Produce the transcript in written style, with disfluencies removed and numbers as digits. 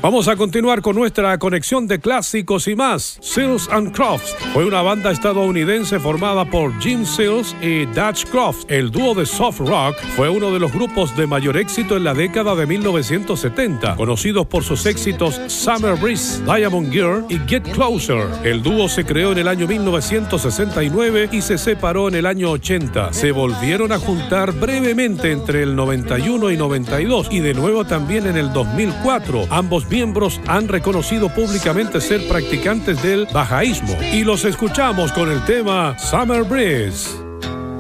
Vamos a continuar con nuestra conexión de clásicos y más. Seals and Crofts fue una banda estadounidense formada por Gene Seals y Dutch Crofts. El dúo de soft rock fue uno de los grupos de mayor éxito en la década de 1970, conocidos por sus éxitos Summer Breeze, Diamond Girl y Get Closer. El dúo se creó en el año 1969 y se separó en el año 80. Se volvieron a juntar brevemente entre el 91 y 92 y de nuevo también en el 2004. Ambos miembros han reconocido públicamente ser practicantes del bahaísmo y los escuchamos con el tema Summer Breeze.